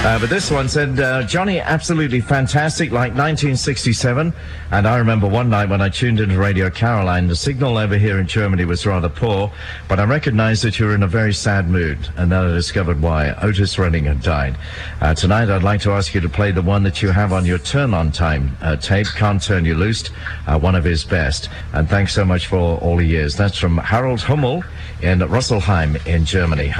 But this one said, Johnny, absolutely fantastic, like 1967. And I remember one night when I tuned into Radio Caroline, the signal over here in Germany was rather poor, but I recognized that you were in a very sad mood. And then I discovered why. Otis Redding had died. Tonight, I'd like to ask you to play the one that you have on your Turn On Time tape, Can't Turn You Loose, one of his best. And thanks so much for all the years. That's from Harold Hummel in Rüsselsheim in Germany.